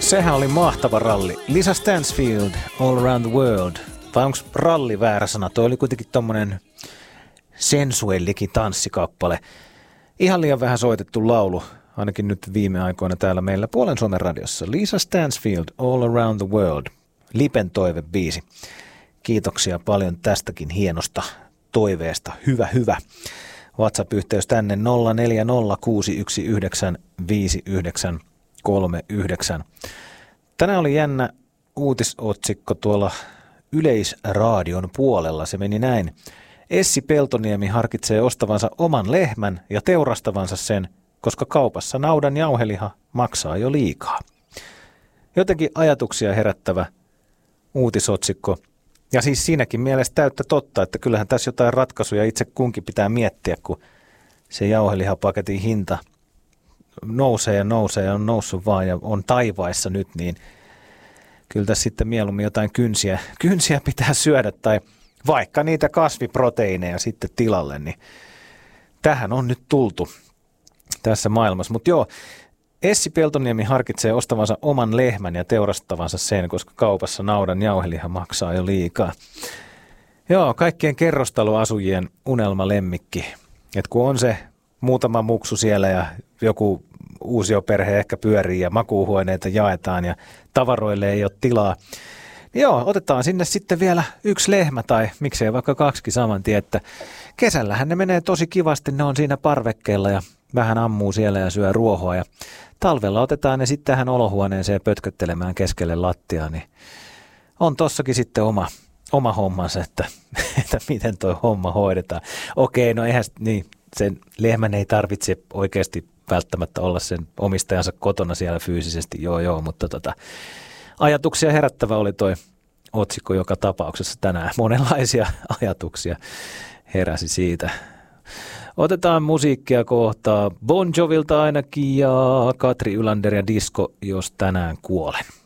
Sehän oli mahtava ralli. Lisa Stansfield, All Around the World. Vai onko ralli väärä sana? Toi oli kuitenkin tommonen sensuellikin tanssikappale. Ihan liian vähän soitettu laulu, ainakin nyt viime aikoina täällä meillä Puolen Suomen radiossa. Lisa Stansfield, All Around the World. Lipen toivebiisi. Kiitoksia paljon tästäkin hienosta toiveesta. Hyvä. WhatsApp-yhteys tänne 0406195939. Tänään oli jännä uutisotsikko tuolla Yleisradion puolella. Se meni näin. Essi Peltoniemi harkitsee ostavansa oman lehmän ja teurastavansa sen, koska kaupassa naudan jauheliha maksaa jo liikaa. Jotenkin ajatuksia herättävä uutisotsikko. Ja siis siinäkin mielessä täyttä totta, että kyllähän tässä jotain ratkaisuja itse kunkin pitää miettiä, kun se jauhelihapaketin hinta nousee ja on noussut vaan ja on taivaissa nyt, niin kyllä tässä sitten mieluummin jotain kynsiä pitää syödä tai vaikka niitä kasviproteiineja sitten tilalle, niin tähän on nyt tultu tässä maailmassa. Mutta joo, Essi Peltoniemi harkitsee ostavansa oman lehmän ja teurastavansa sen, koska kaupassa naudan jauheliha maksaa jo liikaa. Joo, kaikkien kerrostaloasujien unelmalemmikki. Et kun on se muutama muksu siellä ja joku uusioperhe ehkä pyörii ja makuuhuoneita jaetaan ja tavaroille ei ole tilaa. Niin joo, otetaan sinne sitten vielä yksi lehmä tai miksei vaikka kaksikin saman tien, että kesällähän ne menee tosi kivasti, ne on siinä parvekkeella ja vähän ammuu siellä ja syö ruohoa ja talvella otetaan ne sitten tähän olohuoneeseen pötköttelemään keskelle lattiaa, niin on tossakin sitten oma hommansa, että miten toi homma hoidetaan. Okei, no eihän niin, sen lehmän ei tarvitse oikeasti välttämättä olla sen omistajansa kotona siellä fyysisesti, joo, mutta ajatuksia herättävä oli toi otsikko joka tapauksessa tänään. Monenlaisia ajatuksia heräsi siitä. Otetaan musiikkia kohtaa Bon Jovilta ainakin ja Katri Ylander ja Disco, jos tänään kuolen.